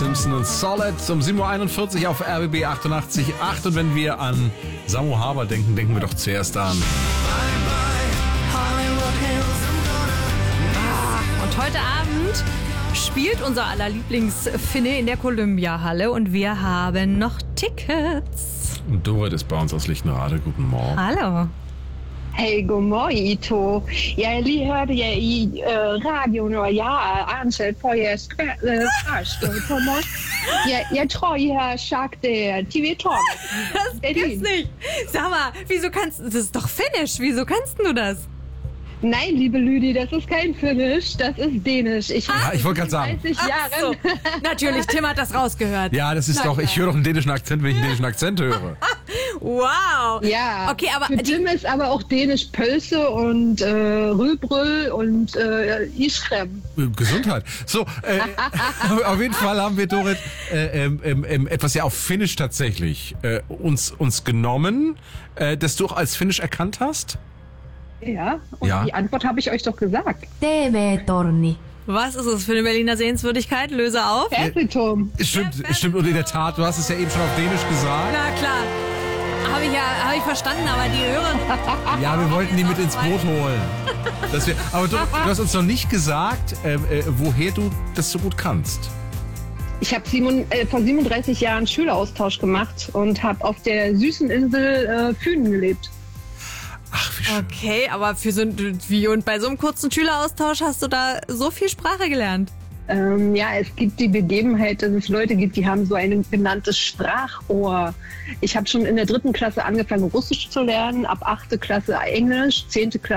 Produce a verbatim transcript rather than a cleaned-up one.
Simpson und Solid um sieben Uhr einundvierzig auf R B B achtundachtzig Komma acht. Und wenn wir an Samu Haber denken, denken wir doch zuerst an. Und heute Abend spielt unser aller Lieblingsfinne in der Columbia-Halle und wir haben noch Tickets. Und Dorit ist bei uns aus Lichtenrade. Guten Morgen. Hallo. Hej, godmorgen I to. Jeg lige hørte jer i øh, radioen, og jeg er ansat på jeres spørgsmål på morgen. Jeg, jeg tror, I har sagt øh, T V-Tor. Das gibt's nicht. Sag mal, wieso kannst du... Das ist doch Finnisch. Wieso kannst du das? Nein, liebe Lüdi, das ist kein Finnisch, das ist Dänisch. Ich, Ja, ich wollte gerade sagen. dreißig Jahre. So. Natürlich, Tim hat das rausgehört. Ja, das ist Na doch, klar. ich höre doch einen dänischen Akzent, wenn ich einen dänischen Akzent höre. Wow. Ja, Okay, aber für die- Tim ist aber auch Dänisch Pölse und äh, Rübrül und äh, Ischrem. Gesundheit. So, äh, auf jeden Fall haben wir, Dorit, äh, ähm, ähm, etwas ja auf Finnisch tatsächlich äh, uns, uns genommen, äh, das du auch als Finnisch erkannt hast. Ja, und Ja. die Antwort habe ich euch doch gesagt. T V-Torni. Was ist es für eine Berliner Sehenswürdigkeit? Löse auf. Fernsehturm. Stimmt, stimmt, und in der Tat, du hast es ja eben schon auf Dänisch gesagt. Na klar. Habe ich ja hab ich verstanden, aber die Hörer... Ja, wir wollten die mit ins Boot holen. Dass wir, aber du, du hast uns noch nicht gesagt, äh, äh, woher du das so gut kannst. Ich habe Simon, äh, vor siebenunddreißig Jahren Schüleraustausch gemacht und habe auf der süßen Insel äh, Fünen gelebt. Ach, wie schön. Okay, aber für so ein... Wie, und bei so einem kurzen Schüleraustausch hast du da so viel Sprache gelernt? Ähm, ja, es gibt die Begebenheit, dass es Leute gibt, die haben so ein genanntes Sprachohr. Ich habe schon in der dritten Klasse angefangen, Russisch zu lernen, ab achte Klasse Englisch, zehnte Klasse